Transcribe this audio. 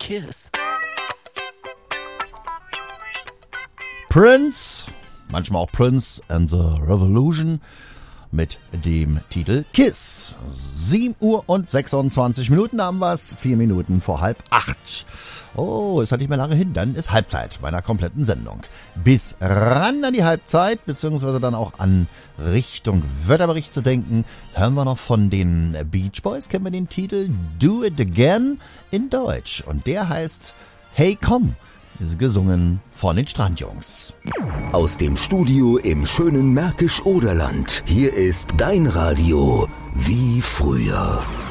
Kiss. Prince, manchmal auch Prince and the Revolution mit dem Titel Kiss. 7:26 haben wir es, 4 Minuten vor 7:30. Oh, ist halt nicht mehr lange hin, dann ist Halbzeit meiner kompletten Sendung. Bis ran an die Halbzeit, beziehungsweise dann auch an Richtung Wetterbericht zu denken, hören wir noch von den Beach Boys, kennen wir den Titel Do It Again in Deutsch. Und der heißt Hey Komm, ist gesungen von den Strandjungs. Aus dem Studio im schönen Märkisch-Oderland. Hier ist dein Radio wie früher.